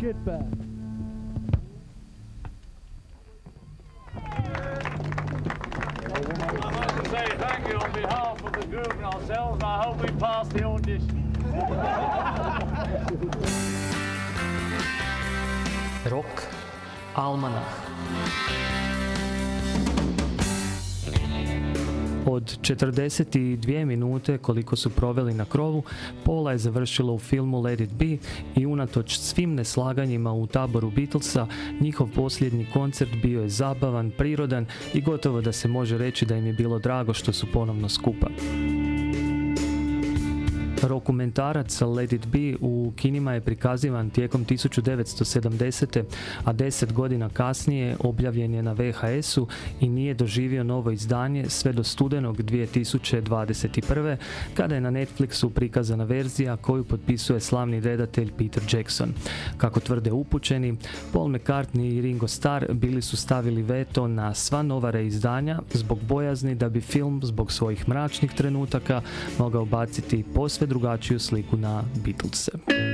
Get back. I'd like to say thank you on behalf of the group and ourselves. I hope we pass the audition. Rock Almanah. Od 42 minute koliko su proveli na krovu, pola je završilo u filmu Let It Be i unatoč svim neslaganjima u taboru Beatlesa, njihov posljednji koncert bio je zabavan, prirodan i gotovo da se može reći da im je bilo drago što su ponovno skupa. Dokumentarac Let It Be u kinima je prikazivan tijekom 1970. a 10 godina kasnije objavljen je na VHS-u i nije doživio novo izdanje sve do studenog 2021. kada je na Netflixu prikazana verzija koju potpisuje slavni redatelj Peter Jackson. Kako tvrde upućeni, Paul McCartney i Ringo Starr bili su stavili veto na sva nova reizdanja zbog bojazni da bi film zbog svojih mračnih trenutaka mogao baciti posve drugačiju sliku na Beatlese.